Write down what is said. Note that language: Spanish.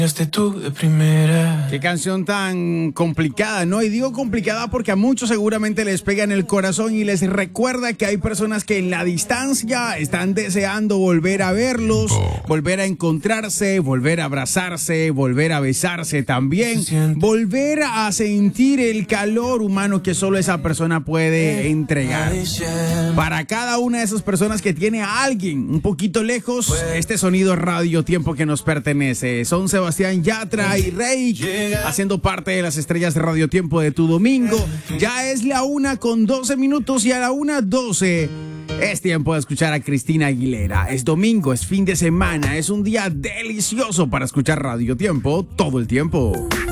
Tú de primera. Qué canción tan complicada, ¿no? Y digo complicada porque a muchos seguramente les pega en el corazón y les recuerda que hay personas que en la distancia están deseando volver a verlos, volver a encontrarse, volver a abrazarse, volver a besarse también, volver a sentir el calor humano que solo esa persona puede entregar. Para cada una de esas personas que tiene a alguien un poquito lejos, este sonido Radio Tiempo que nos pertenece. Son Sebastián Yatra y Rey haciendo parte de las estrellas de Radio Tiempo de tu domingo. Ya es la 1:12 y a la 1:12 es tiempo de escuchar a Cristina Aguilera. Es domingo, es fin de semana, es un día delicioso para escuchar Radio Tiempo todo el tiempo.